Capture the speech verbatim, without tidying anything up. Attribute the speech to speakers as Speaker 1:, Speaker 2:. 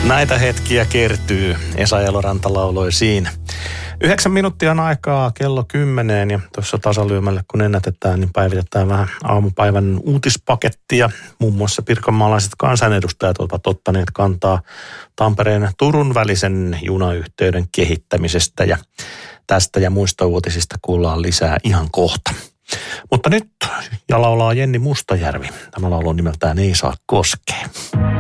Speaker 1: Näitä hetkiä kertyy, Esa Eloranta lauloi siinä. Yhdeksän minuuttia on aikaa kello kymmeneen ja tuossa tasalyömälle kun ennätetään, niin päivitetään vähän aamupäivän uutispakettia. Muun muassa pirkanmaalaiset kansanedustajat ovat ottaneet kantaa Tampereen Turun välisen junayhteyden kehittämisestä ja tästä ja muista uutisista kuullaan lisää ihan kohta. Mutta nyt ja laulaa Jenni Mustajärvi. Tämä laulu on nimeltään Ei saa koskea.